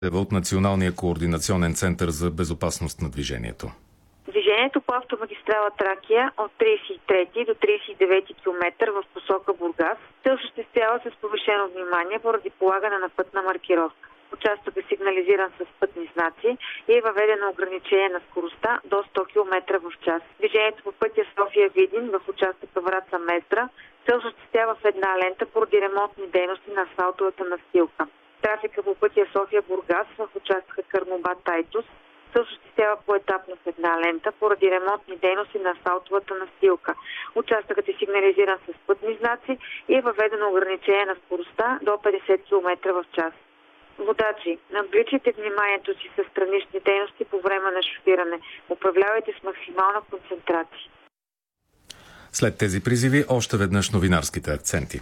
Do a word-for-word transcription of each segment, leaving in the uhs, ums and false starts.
от Националния координационен център за безопасност на движението. Движението по автомагистрала Тракия от тридесет и трети до тридесет и девети километър в посока Бургас се осъществява с повишено внимание поради полагане на пътна маркировка. Участъкът е сигнализиран с пътни знаци и е въведено ограничение на скоростта до сто километра в час. Движението по пътя София-Видин в участъка Враца-Мездра се осъществява в една лента поради ремонтни дейности на асфалтовата настилка. Трафика по пътя София-Бургас в участъка Карнобат-Айтос се осъществява поетапно в една лента поради ремонтни дейности на асфалтовата настилка. Участъкът е сигнализиран с пътни знаци и е въведено ограничение на скоростта до петдесет километра в час. Водачи, набличайте вниманието си с странични дейности по време на шофиране. Управлявайте с максимална концентрация. След тези призиви, още веднъж новинарските акценти.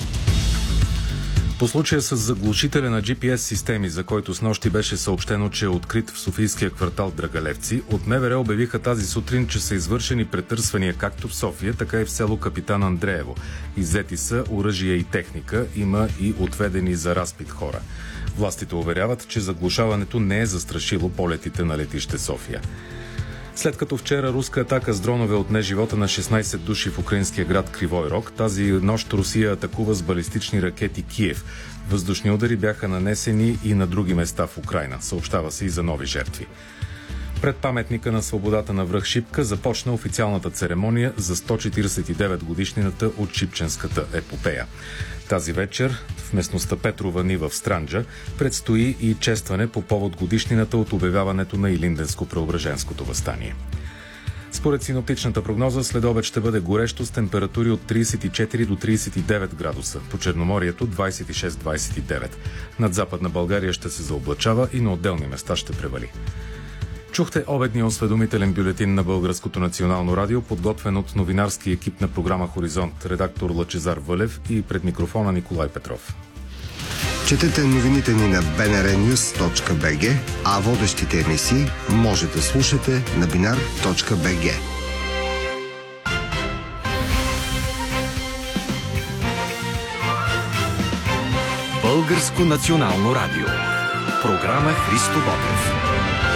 По случая с заглушителя на джи пи ес системи, за който снощи беше съобщено, че е открит в софийския квартал Драгалевци, от МВР обявиха тази сутрин, че са извършени претърсвания както в София, така и в село Капитан Андреево. Иззети са оръжия и техника, има и отведени за разпит хора. Властите уверяват, че заглушаването не е застрашило полетите на летище София. След като вчера руска атака с дронове отне живота на шестнадесет души в украинския град Кривой Рог, тази нощ Русия атакува с балистични ракети Киев. Въздушни удари бяха нанесени и на други места в Украйна. Съобщава се и за нови жертви. Пред паметника на свободата на връх Шипка започна официалната церемония за сто четиридесет и девет годишнината от Шипченската епопея. Тази вечер в местността Петрова нива в Странджа предстои и честване по повод годишнината от обявяването на Илинденско-Преображенското въстание. Според синоптичната прогноза, следобед ще бъде горещо с температури от тридесет и четири до тридесет и девет градуса. По Черноморието двадесет и шест до двадесет и девет. Над Западна България ще се заоблачава и на отделни места ще превали. Чухте обедния осведомителен бюлетин на Българското национално радио, подготвен от новинарски екип на програма Хоризонт, редактор Лъчезар Вълев и пред микрофона Николай Петров. Четете новините ни на би ен ар нюз точка би джи, а водещите емисии може да слушате на биnar точка би джи. Българско национално радио. Програма Христо Ботев.